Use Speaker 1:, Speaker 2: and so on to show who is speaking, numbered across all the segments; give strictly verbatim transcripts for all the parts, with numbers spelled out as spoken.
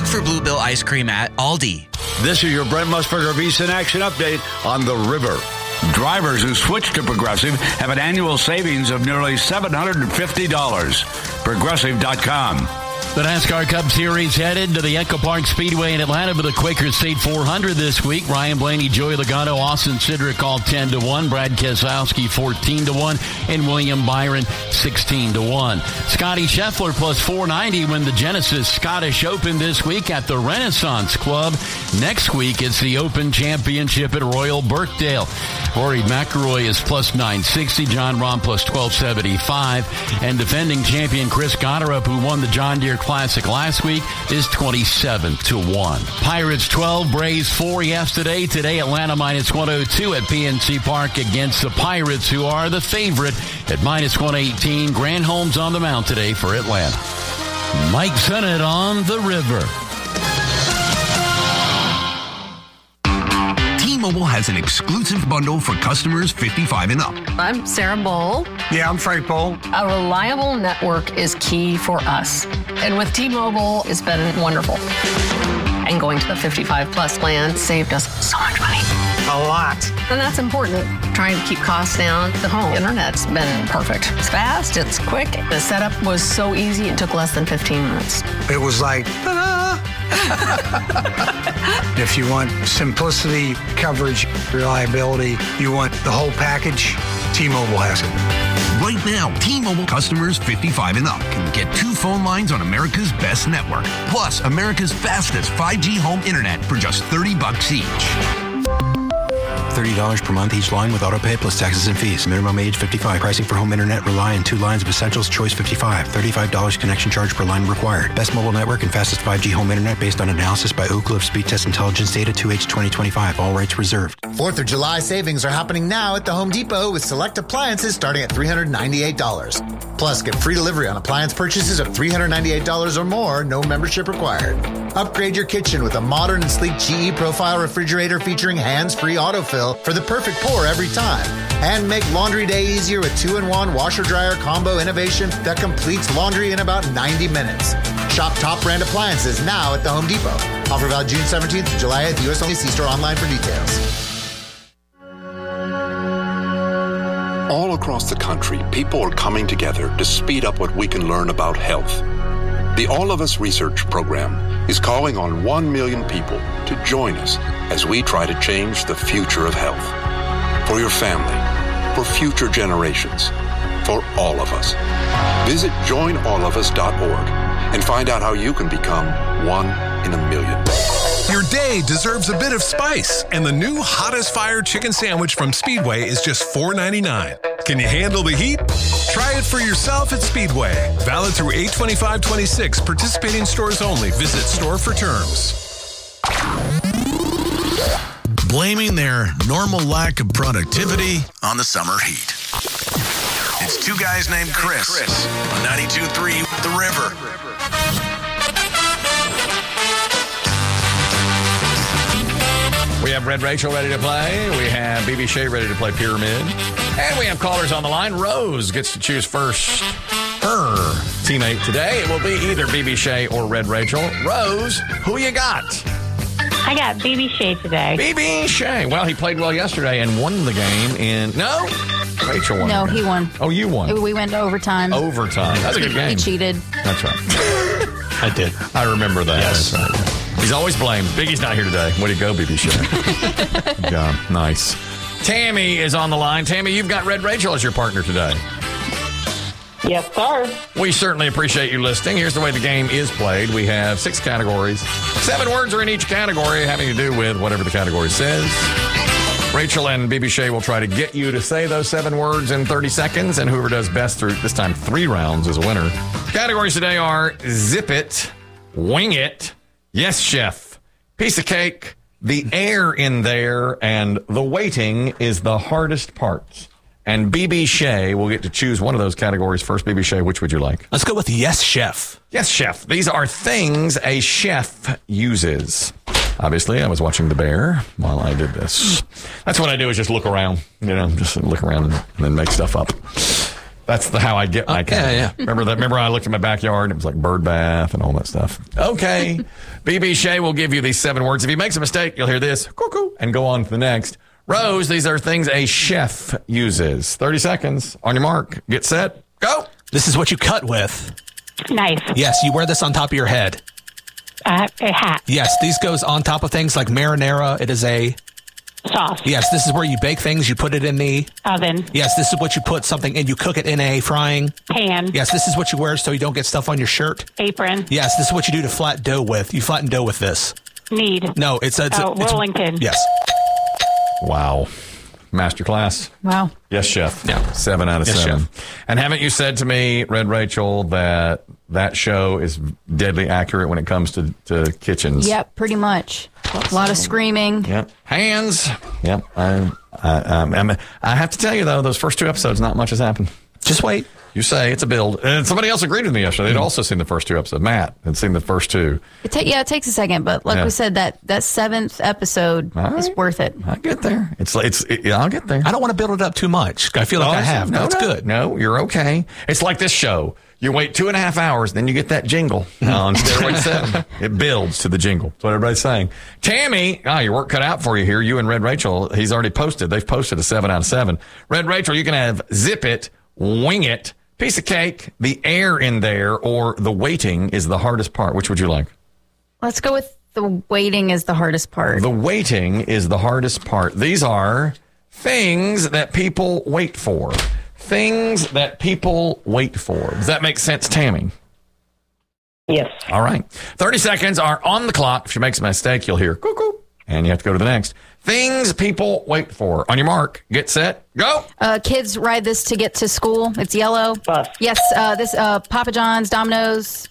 Speaker 1: for Bluebell ice cream at Aldi.
Speaker 2: This is your Brent Musburger VSiN Action Update on the river. Drivers who switch to Progressive have an annual savings of nearly seven hundred fifty dollars. Progressive dot com.
Speaker 3: The NASCAR Cup Series headed to the Echo Park Speedway in Atlanta for the Quaker State four hundred this week. Ryan Blaney, Joey Logano, Austin Cindric all ten to one. Brad Keselowski fourteen to one. And William Byron sixteen to one. Scotty Scheffler plus four ninety win the Genesis Scottish Open this week at the Renaissance Club. Next week, it's the Open Championship at Royal Birkdale. Rory McIlroy is plus nine sixty. John Rahm plus twelve seventy-five. And defending champion Chris Gotterup, who won the John Deere Classic last week, is twenty-seven to one. Pirates twelve, Braves four yesterday. Today, Atlanta minus one oh two at P N C Park against the Pirates, who are the favorite at minus one eighteen. Granholm's on the mound today for Atlanta. Mike Sennett on the river.
Speaker 4: T-Mobile has an exclusive bundle for customers fifty-five and up.
Speaker 5: I'm Sarah Bowl.
Speaker 6: Yeah, I'm Frank Bowl.
Speaker 5: A reliable network is key for us. And with T-Mobile, it's been wonderful. And going to the fifty-five plus plan saved us so much money.
Speaker 6: A lot.
Speaker 5: And that's important. Trying to keep costs down. The home internet's been perfect. It's fast, it's quick. The setup was so easy, it took less than fifteen minutes.
Speaker 6: It was like, ta-da! If you want simplicity, coverage, reliability, you want the whole package, T-Mobile has it.
Speaker 4: Right now, T-Mobile customers fifty-five and up can get two phone lines on America's best network, plus America's fastest five G home internet for just thirty bucks each.
Speaker 7: thirty dollars per month each line with autopay plus taxes and fees. Minimum age fifty-five. Pricing for home internet rely on two lines of essentials. Choice fifty-five. thirty-five dollars connection charge per line required. Best mobile network and fastest five G home internet based on analysis by Oak Cliff Speed Test Intelligence Data two H twenty twenty-five. All rights reserved.
Speaker 8: fourth of July savings are happening now at the Home Depot with select appliances starting at three hundred ninety-eight dollars. Plus, get free delivery on appliance purchases of three hundred ninety-eight dollars or more. No membership required. Upgrade your kitchen with a modern and sleek G E Profile refrigerator featuring hands-free autofill for the perfect pour every time. And make laundry day easier with two in one washer-dryer combo innovation that completes laundry in about ninety minutes. Shop top brand appliances now at the Home Depot. Offer valid June seventeenth to July eighth. U S only. See store online for details.
Speaker 9: All across the country, people are coming together to speed up what we can learn about health. The All of Us Research Program is calling on one million people to join us as we try to change the future of health. For your family, for future generations, for all of us. Visit join all of us dot org and find out how you can become one in a million.
Speaker 10: Your day deserves a bit of spice, and the new Hot as Fire chicken sandwich from Speedway is just four ninety-nine. Can you handle the heat? Try it for yourself at Speedway. Valid through eight twenty-five twenty-six. Participating stores only. Visit store for terms.
Speaker 11: Blaming their normal lack of productivity on the summer heat. It's two guys named Chris, Chris. on ninety-two point three The River.
Speaker 12: We have Red Rachel ready to play. We have B B Shea ready to play Pyramid. And we have callers on the line. Rose gets to choose first her teammate today. It will be either B B Shea or Red Rachel. Rose, who you got?
Speaker 13: I got B B Shea today.
Speaker 12: B B Shea. Well, he played well yesterday and won the game in... No? Rachel won.
Speaker 14: No, he won.
Speaker 12: Oh, you won.
Speaker 14: We went to overtime.
Speaker 12: Overtime. That's a good game.
Speaker 14: He cheated.
Speaker 12: That's right.
Speaker 15: I did.
Speaker 12: I remember that.
Speaker 15: Yes.
Speaker 12: That's right. He's always blamed. Biggie's not here today. Way to go, B B Shea. Yeah, nice. Tammy is on the line. Tammy, you've got Red Rachel as your partner today.
Speaker 13: Yes, sir.
Speaker 12: We certainly appreciate you listening. Here's the way the game is played. We have six categories. Seven words are in each category having to do with whatever the category says. Rachel and B B Shea will try to get you to say those seven words in thirty seconds, and whoever does best through, this time, three rounds is a winner. Categories today are Zip It, Wing It, Yes, Chef, Piece of Cake, The Air in There, and The Waiting is the hardest part. And B B Shea will get to choose one of those categories first. B B Shea, which would you like?
Speaker 15: Let's go with Yes, Chef.
Speaker 12: Yes, Chef. These are things a chef uses. Obviously, I was watching The Bear while I did this. That's what I do, is just look around. You know, just look around and, and then make stuff up. That's the how I get my
Speaker 15: Oh,
Speaker 12: cat.
Speaker 15: yeah, yeah.
Speaker 12: Remember that? Remember I looked in my backyard and it was like bird bath and all that stuff. Okay. B B Shea will give you these seven words. If he makes a mistake, you'll hear this, cuckoo, and go on to the next. Rose, these are things a chef uses. thirty seconds. On your mark. Get set. Go.
Speaker 15: This is what you cut with.
Speaker 13: Knife.
Speaker 15: Yes, you wear this on top of your head.
Speaker 13: Uh, a hat.
Speaker 15: Yes, these goes on top of things like marinara. It is a
Speaker 13: Sauce.
Speaker 15: yes. This is where you bake things. You put it in the
Speaker 13: Oven.
Speaker 15: yes. This is what you put something in. You cook it in a frying
Speaker 13: Pan.
Speaker 15: Yes, this is what you wear so you don't get stuff on your shirt.
Speaker 13: Apron.
Speaker 15: Yes, this is what you do to flat dough with. You flatten dough with this.
Speaker 13: Knead.
Speaker 15: No, it's a, it's
Speaker 13: Oh,
Speaker 15: a it's,
Speaker 13: rolling pin.
Speaker 15: Yes.
Speaker 12: Wow. Masterclass.
Speaker 5: Wow.
Speaker 12: Yes, chef.
Speaker 15: Yeah.
Speaker 12: Seven out of
Speaker 15: Yes,
Speaker 12: seven.
Speaker 15: chef.
Speaker 12: And haven't you said to me, Red Rachel, that that show is deadly accurate when it comes to, to kitchens?
Speaker 14: Yep, pretty much. A lot of screaming.
Speaker 12: Yep. Hands. Yep. I, I, um, I'm- I have to tell you, though, those first two episodes, not much has happened.
Speaker 15: Just wait.
Speaker 12: You say it's a build. And somebody else agreed with me yesterday. They'd
Speaker 15: Mm-hmm.
Speaker 12: also seen the first two episodes. Matt had seen the first two.
Speaker 14: It ta- yeah, it takes a second, but like
Speaker 12: Yeah.
Speaker 14: we said, that, that seventh episode
Speaker 12: All
Speaker 14: is
Speaker 12: right.
Speaker 14: worth it.
Speaker 12: I get there. It's it's. It, yeah, I'll get there.
Speaker 15: I don't want to build it up too much. I feel like
Speaker 12: No,
Speaker 15: I
Speaker 12: it's-
Speaker 15: have.
Speaker 12: No,
Speaker 15: That's
Speaker 12: no,
Speaker 15: good.
Speaker 12: No, you're okay. It's like this show. You wait two and a half hours, then you get that jingle on steroid seven. It builds to the jingle. That's what everybody's saying. Tammy, ah, your work cut out for you here. You and Red Rachel, he's already posted. They've posted a seven out of seven. Red Rachel, you can have zip it, wing it, piece of cake, the air in there, or the waiting is the hardest part. Which would you like?
Speaker 14: Let's go with the waiting is the hardest part.
Speaker 12: The waiting is the hardest part. These are things that people wait for. Things that people wait for. Does that make sense, Tammy?
Speaker 13: Yes.
Speaker 12: All right. thirty seconds are on the clock. If she makes a mistake, you'll hear cuckoo, and you have to go to the next. Things people wait for. On your mark, get set, go.
Speaker 14: Uh, kids ride this to get to school. It's yellow.
Speaker 13: Bus.
Speaker 14: Yes, uh, this uh, Papa John's, Domino's.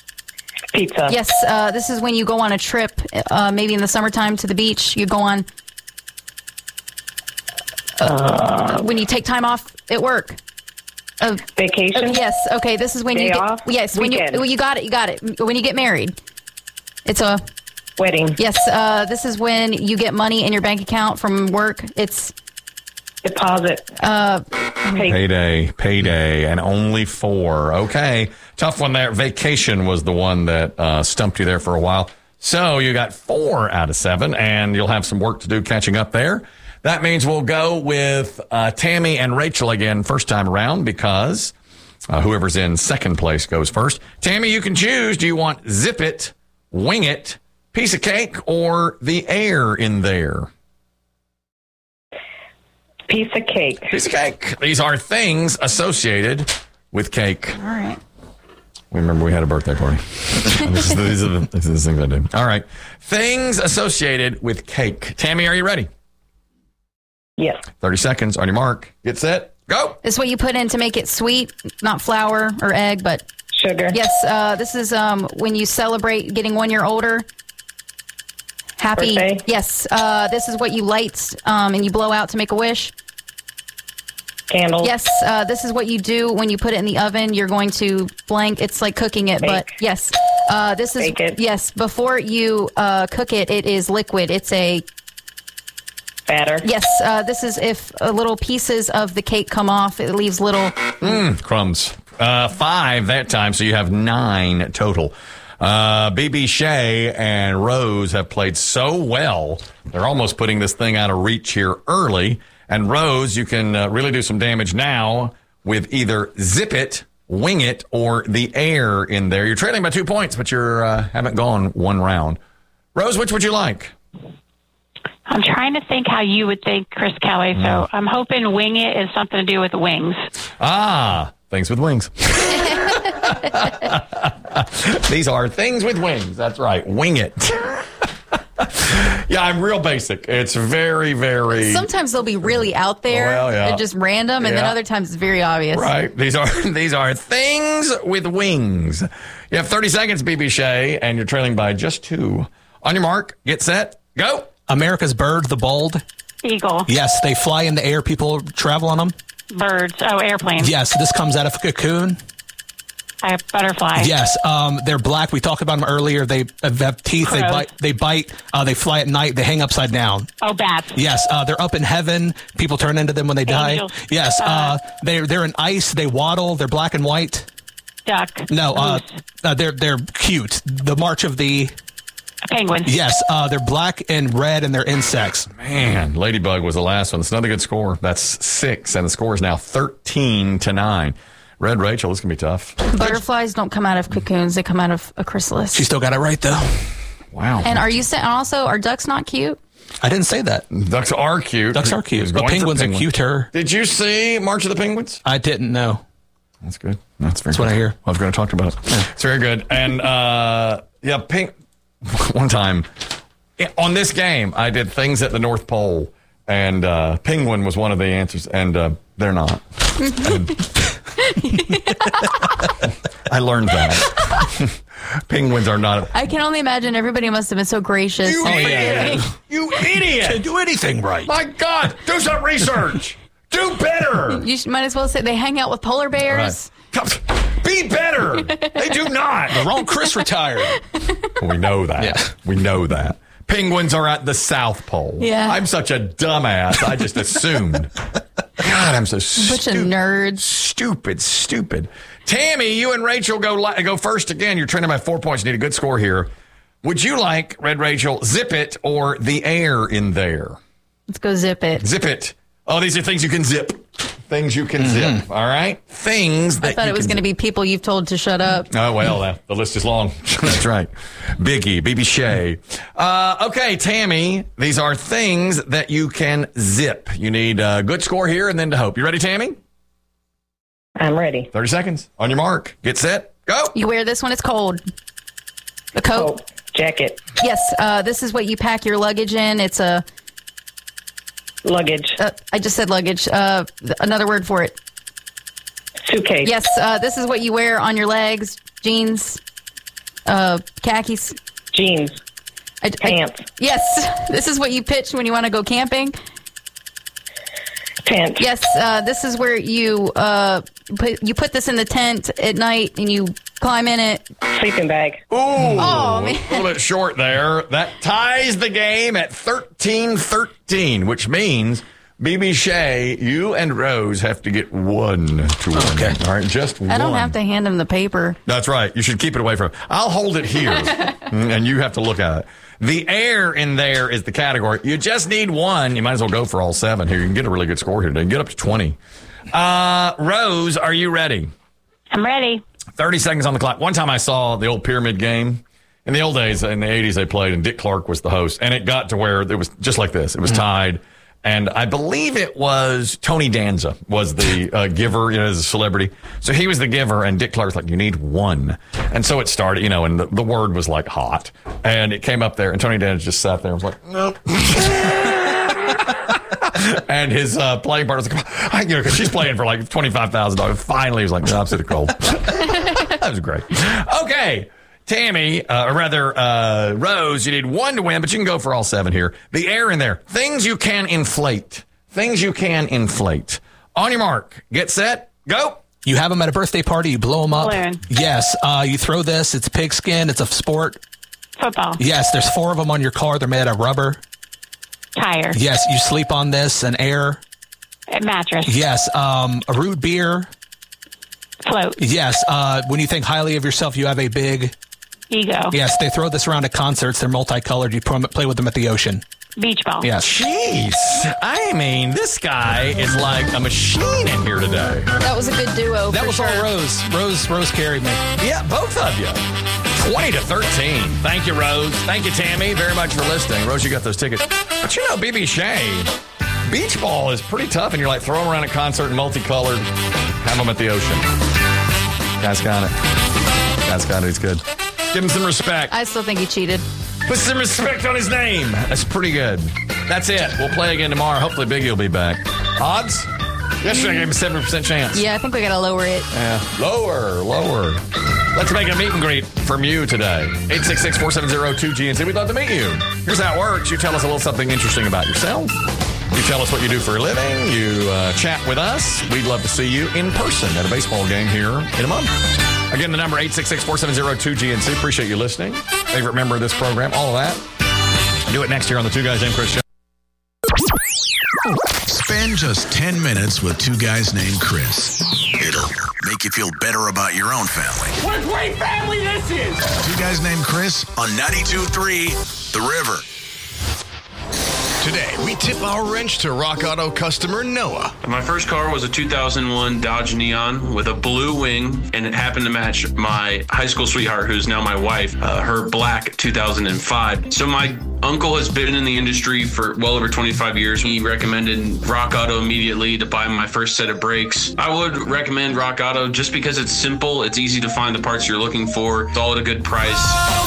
Speaker 13: Pizza.
Speaker 14: Yes, uh, this is when you go on a trip, uh, maybe in the summertime to the beach. You go on uh, when you take time off at work. Uh,
Speaker 13: Vacation.
Speaker 14: uh, yes. Okay. This is when
Speaker 13: Day
Speaker 14: you get,
Speaker 13: off?
Speaker 14: yes when
Speaker 13: Weekend.
Speaker 14: you well, you got it. You got it. When you get married, it's a
Speaker 13: Wedding.
Speaker 14: yes. Uh, this is when you get money in your bank account from work. It's
Speaker 13: Deposit.
Speaker 14: uh,
Speaker 13: Pay-
Speaker 12: Payday, payday, and only four. Okay. Tough one there. Vacation was the one that uh, stumped you there for a while. So you got four out of seven, and you'll have some work to do catching up there. That means we'll go with uh, Tammy and Rachel again first time around because uh, whoever's in second place goes first. Tammy, you can choose. Do you want zip it, wing it, piece of cake, or the air in there?
Speaker 13: Piece of cake.
Speaker 12: Piece of cake. These are things associated with cake.
Speaker 14: all right.
Speaker 12: We remember we had a birthday party. this is, these, are the, these are the things I do. All right. Things associated with cake. Tammy, are you ready?
Speaker 13: Yes.
Speaker 12: thirty seconds on your mark. Get set. Go.
Speaker 14: This is what you put in to make it sweet, not flour or egg, but
Speaker 13: Sugar.
Speaker 14: yes. Uh, this is um, when you celebrate getting one year older. Happy.
Speaker 13: Birthday.
Speaker 14: Yes. Uh, this is what you light um, and you blow out to make a wish.
Speaker 13: Candles.
Speaker 14: Yes. Uh, this is what you do when you put it in the oven. You're going to blank. It's like cooking it,
Speaker 13: Bake.
Speaker 14: but yes. Uh, this is
Speaker 13: Bake it.
Speaker 14: yes. Before you uh, cook it, it is liquid. It's a
Speaker 13: Batter.
Speaker 14: yes. Uh, this is if uh, little pieces of the cake come off. It leaves little.
Speaker 12: Mm, crumbs. Uh, five that time, so you have nine total. Uh, B B Shea and Rose have played so well. They're almost putting this thing out of reach here early. And Rose, you can uh, really do some damage now with either zip it, wing it, or the air in there. You're trailing by two points, but you uh, haven't gone one round. Rose, which would you like?
Speaker 13: I'm trying to think how you would think, Chris Kelly. So I'm hoping wing it is something to do with wings.
Speaker 12: Ah, things with wings. These are things with wings. That's right. Wing it. Yeah, I'm real basic. It's very, very...
Speaker 14: Sometimes they'll be really out there.
Speaker 12: Well, yeah.
Speaker 14: They're just random, and then
Speaker 12: Yeah.
Speaker 14: other times it's very obvious.
Speaker 12: Right. These are these are things with wings. You have thirty seconds, B B Shea, and you're trailing by just two. On your mark, get set, go.
Speaker 15: America's bird, the bald.
Speaker 13: Eagle.
Speaker 15: Yes, they fly in the air. People travel on them.
Speaker 13: Birds. Oh, airplanes.
Speaker 15: Yes, this comes out of a cocoon.
Speaker 13: A butterfly.
Speaker 15: Yes, um, they're black. We talked about them earlier. They have teeth. They
Speaker 13: Crows.
Speaker 15: bite. They bite. Uh, they fly at night. They hang upside down.
Speaker 13: Oh, bats.
Speaker 15: Yes, uh, they're up in heaven. People turn into them when they
Speaker 13: Angels.
Speaker 15: die. Yes, uh, they're they're in ice. They waddle. They're black and white.
Speaker 13: Duck.
Speaker 15: No, uh, uh, they're they're cute. The march of the
Speaker 13: penguins.
Speaker 15: Yes, uh, they're black and red, and they're insects.
Speaker 12: Man, Ladybug was the last one. It's another good score. That's six, and the score is now thirteen to nine. Red Rachel, this can be tough.
Speaker 14: Butterflies don't come out of cocoons; they come out of a chrysalis.
Speaker 15: She still got it right though.
Speaker 12: Wow.
Speaker 14: And are you saying also are ducks not cute?
Speaker 15: I didn't say that.
Speaker 12: Ducks are cute.
Speaker 15: Ducks are cute. But penguins are cuter.
Speaker 12: Did you see March of the Penguins?
Speaker 15: I didn't know.
Speaker 12: That's good. That's very
Speaker 15: That's
Speaker 12: good.
Speaker 15: what I hear.
Speaker 12: I was going to talk about it. It's very good. And uh, yeah, pink. One time on this game, I did things at the North Pole, and uh, penguin was one of the answers, and uh, they're not. I learned that. Penguins are not.
Speaker 14: I can only imagine everybody must have been so gracious.
Speaker 12: You
Speaker 14: and
Speaker 12: idiot!
Speaker 14: forgiving.
Speaker 12: You idiot!
Speaker 15: Can't do anything right.
Speaker 12: My God, do some research. Do better.
Speaker 14: You should, might as well say they hang out with polar bears.
Speaker 12: Right. Be better. They do not.
Speaker 15: The wrong Chris retired.
Speaker 12: Well, we know that.
Speaker 15: Yeah.
Speaker 12: We know that. Penguins are at the South Pole.
Speaker 14: Yeah.
Speaker 12: I'm such a dumbass. I just assumed. God, I'm so
Speaker 14: Bunch
Speaker 12: stupid.
Speaker 14: of nerds.
Speaker 12: Stupid, stupid. Tammy, you and Rachel go li- go first again. You're trending by four points. You need a good score here. Would you like, Red Rachel, Zip It or The Air in There?
Speaker 14: Let's go zip it.
Speaker 12: Zip It. Oh, these are things you can zip. Things you can
Speaker 15: Mm-hmm.
Speaker 12: zip. All right? Things that
Speaker 14: I thought
Speaker 12: you
Speaker 14: it was
Speaker 12: can
Speaker 14: going to
Speaker 12: zip.
Speaker 14: be people you've told to shut up.
Speaker 12: Oh, well, uh, the list is long. That's right. Biggie, B B Shea. Uh, okay, Tammy, these are things that you can zip. You need a good score here and then to hope. You ready, Tammy?
Speaker 16: I'm ready.
Speaker 12: thirty seconds. On your mark. Get set. Go.
Speaker 14: You wear this when it's cold. A coat.
Speaker 16: Oh, jacket.
Speaker 14: Yes, uh, this is what you pack your luggage in. It's a
Speaker 16: luggage.
Speaker 14: Uh, I just said luggage. Uh, th- another word for it.
Speaker 16: Suitcase.
Speaker 14: Yes, uh, this is what you wear on your legs. Jeans. Uh, khakis.
Speaker 16: Jeans.
Speaker 14: I,
Speaker 16: Pants.
Speaker 14: I, yes, this is what you pitch when you want to go camping.
Speaker 16: Tent.
Speaker 14: Yes, uh, this is where you uh, put you put this in the tent at night and you climb in it.
Speaker 16: Sleeping bag.
Speaker 12: Ooh,
Speaker 14: Oh, man.
Speaker 12: a little bit short there. That ties the game at thirteen thirteen, which means B B Shea, you and Rose have to get one to win.
Speaker 15: Okay.
Speaker 12: All right, just one.
Speaker 14: I don't have to hand him the paper.
Speaker 12: That's right. You should keep it away from. I'll hold it here, and you have to look at it. The air in there is the category. You just need one. You might as well go for all seven here. You can get a really good score here today. Get up to twenty. Uh, Rose, are you ready?
Speaker 13: I'm ready.
Speaker 12: thirty seconds on the clock. One time I saw the old pyramid game. In the old days, in the eighties, they played, and Dick Clark was the host. And it got to where it was just like this. It was tied. And I believe it was Tony Danza was the uh, giver, you know, as a celebrity. So he was the giver, and Dick Clark's like, you need one. And so it started, you know, and the, the word was like hot. And it came up there, and Tony Danza just sat there and was like, nope. And his uh, playing partner was like, I, you know, because she's playing for like twenty-five thousand dollars. Finally, he was like, no, I'm sitting cold. That was great. Okay. Tammy, uh, or rather, uh, Rose, you need one to win, but you can go for all seven here. The air in there. Things you can inflate. Things you can inflate. On your mark. Get set. Go.
Speaker 15: You have them at a birthday party. You blow them up.
Speaker 13: Balloon.
Speaker 15: Yes. Uh, you throw this. It's pigskin. It's a sport.
Speaker 13: Football.
Speaker 15: Yes. There's four of them on your car. They're made out of rubber.
Speaker 13: Tire.
Speaker 15: Yes. You sleep on this. An air.
Speaker 13: A mattress.
Speaker 15: Yes. Um, a root beer.
Speaker 13: Float.
Speaker 15: Yes. Uh, when you think highly of yourself, you have a big.
Speaker 13: Ego.
Speaker 15: Yes. They throw this around at concerts. They're multicolored. You prom- play with them at the ocean.
Speaker 13: Beach ball.
Speaker 15: Yes.
Speaker 12: Jeez. I mean, this guy is like a machine in here today.
Speaker 14: That was a good duo.
Speaker 15: That
Speaker 14: for
Speaker 15: was
Speaker 14: sure.
Speaker 15: all Rose. Rose. Rose carried me.
Speaker 12: Yeah, both of you. twenty to thirteen. Thank you, Rose. Thank you, Tammy, very much for listening. Rose, you got those tickets. But you know, B B Shea, beach ball is pretty tough, and you're like, throw them around at concert and multicolored, have them at the ocean. Guy's got it. Guy's got it. He's good. Give him some respect.
Speaker 14: I still think he cheated.
Speaker 12: Put some respect on his name. That's pretty good. That's it. We'll play again tomorrow. Hopefully Biggie will be back. Odds? Yesterday I gave him a seventy percent chance.
Speaker 14: Yeah, I think we got to lower it.
Speaker 12: Yeah. Lower, lower. Let's make a meet and greet from you today. eight six six, four seven zero, two G N C. We'd love to meet you. Here's how it works. You tell us a little something interesting about yourself. You tell us what you do for a living. You uh, chat with us. We'd love to see you in person at a baseball game here in a month. Again, the number eight six six, four seven zero, two G N C. Appreciate you listening. Favorite member of this program, all of that. Do it next year on the Two Guys Named Chris show.
Speaker 11: Spend just ten minutes with Two Guys Named Chris. It'll make you feel better about your own family.
Speaker 17: What a great family this is!
Speaker 11: Two Guys Named Chris on ninety-two point three The River.
Speaker 18: Today, we tip our wrench to Rock Auto customer Noah.
Speaker 19: My first car was a two thousand one Dodge Neon with a blue wing, and it happened to match my high school sweetheart, who's now my wife, uh, her black two thousand five. So my uncle has been in the industry for well over twenty-five years. He recommended Rock Auto immediately to buy my first set of brakes. I would recommend Rock Auto just because it's simple, it's easy to find the parts you're looking for, it's all at a good price.